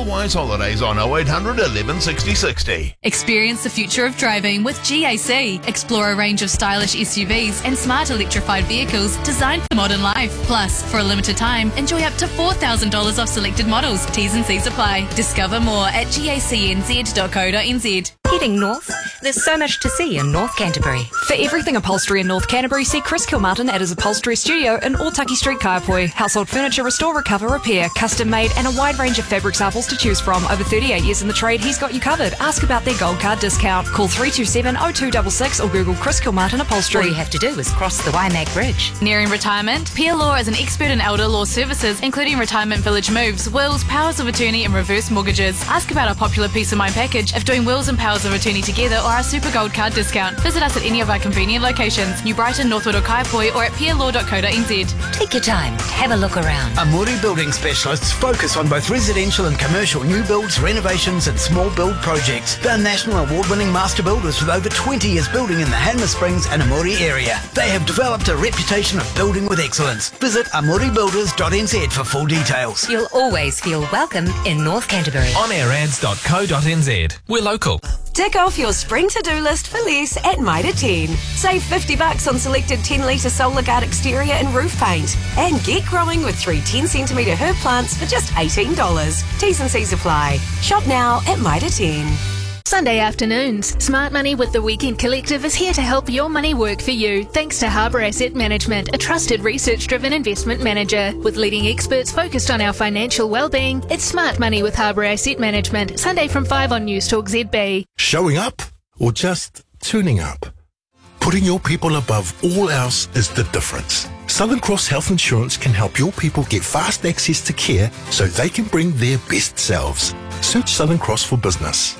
Wise Holidays on 0800 11 60 60. Experience the future of driving with GAC. Explore a range of stylish SUVs and smart electrified vehicles designed for modern life. Plus, for a limited time, enjoy up to $4,000 off selected models. T's and C's apply. Discover more at gacnz.co.nz. Heading north, there's so much to see in North Canterbury. For everything upholstery in North Canterbury, see Chris Kilmartin at his upholstery studio in Otaki Street, Kaiapoi. Household furniture, restore, recover, repair, custom made, and a wide range of fabric samples to choose from. Over 38 years in the trade, he's got you covered. Ask about their gold card discount. Call 327 0266 or Google Chris Kilmartin Upholstery. All you have to do is cross the Waimak Bridge. Nearing retirement? Peer Law is an expert in elder law services, including retirement village moves, wills, powers of attorney, and reverse mortgages. Ask about our popular Peace of Mind package if doing wills and powers of attorney together, or our super gold card discount. Visit us at any of our convenient locations, New Brighton, Northwood or Kaiapoi, or at peerlaw.co.nz. Take your time, have a look around. Amuri Building Specialists focus on both residential and commercial new builds, renovations and small build projects. They're national award-winning master builders with over 20 years building in the Hanmer Springs and Amuri area. They have developed a reputation of building with excellence. Visit amuribuilders.nz for full details. You'll always feel welcome in North Canterbury. onairads.co.nz. We're local. Tick off your spring to-do list for less at Mitre 10. Save $50 on selected 10-litre Solar Guard exterior and roof paint. And get growing with 3 10-centimetre herb plants for just $18. T's and C's apply. Shop now at Mitre 10. Sunday afternoons. Smart Money with the Weekend Collective is here to help your money work for you, thanks to Harbour Asset Management, a trusted research-driven investment manager. With leading experts focused on our financial well-being, it's Smart Money with Harbour Asset Management, Sunday from 5 on News Talk ZB. Showing up or just tuning up? Putting your people above all else is the difference. Southern Cross Health Insurance can help your people get fast access to care so they can bring their best selves. Search Southern Cross for business.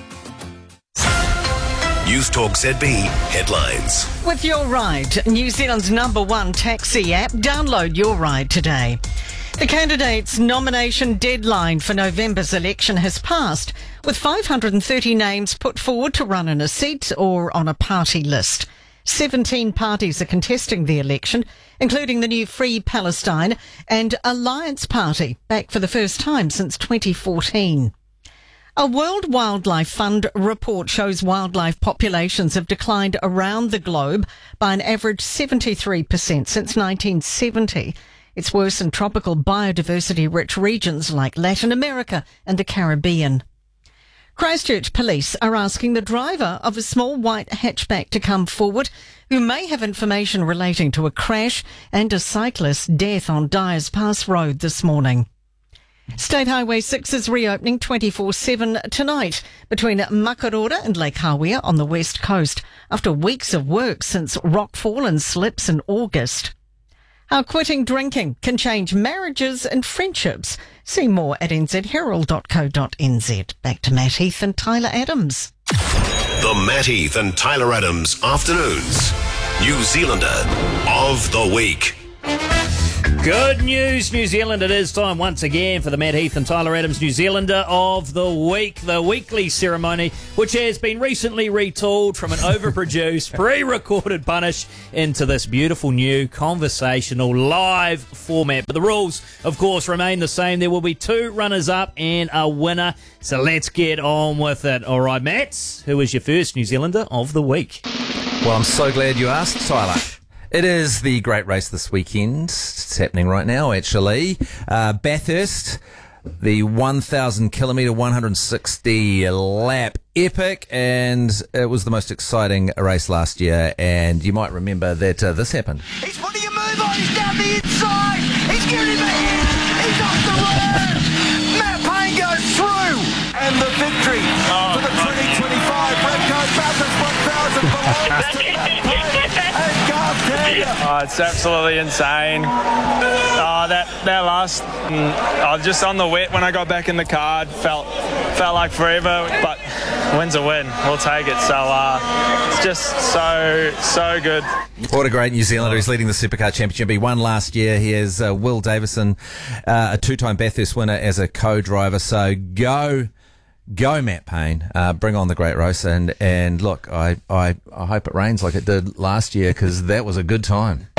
News Talk ZB headlines. With Your Ride, New Zealand's #1 taxi app, download Your Ride today. The candidates' nomination deadline for November's election has passed, with 530 names put forward to run in a seat or on a party list. 17 parties are contesting the election, including the new Free Palestine and Alliance Party, back for the first time since 2014. A World Wildlife Fund report shows wildlife populations have declined around the globe by an average 73% since 1970. It's worse in tropical biodiversity-rich regions like Latin America and the Caribbean. Christchurch police are asking the driver of a small white hatchback to come forward, who may have information relating to a crash and a cyclist's death on Dyers Pass Road this morning. State Highway 6 is reopening 24/7 tonight between Makarora and Lake Hawea on the west coast after weeks of work since rockfall and slips in August. How quitting drinking can change marriages and friendships. See more at nzherald.co.nz. Back to Matt Heath and Tyler Adams. The Matt Heath and Tyler Adams Afternoons. New Zealander of the Week. Good news, New Zealand. It is time once again for the Matt Heath and Tyler Adams New Zealander of the Week, the weekly ceremony, which has been recently retooled from an overproduced, pre-recorded punish into this beautiful new conversational live format. But the rules, of course, remain the same. There will be 2 runners-up and a winner. So let's get on with it. All right, Matt, who is your first New Zealander of the Week? Well, I'm so glad you asked, Tyler. It is the great race this weekend. It's happening right now, actually. Bathurst, the 1,000 kilometre, 160 lap epic, and it was the most exciting race last year. And you might remember that this happened. He's putting a move on. He's down the inside. He's getting him ahead. He's off the road. Matt Payne goes through, and the victory for the 2025 Redcoat Bathurst 1,000. Oh, it's absolutely insane. That last, just on the wet when I got back in the car, felt like forever, but win's a win. We'll take it. So it's just so good. What a great New Zealander who's leading the Supercar Championship. He won last year. He is Will Davison, a 2-time Bathurst winner as a co-driver. So go Matt Payne, bring on the great race, and look, I hope it rains like it did last year, because that was a good time.